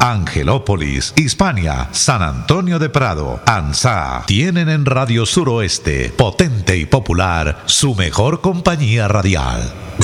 Angelópolis, Hispania, San Antonio de Prado, Ansá. Tienen en Radio Suroeste, potente y popular, su mejor compañía radial.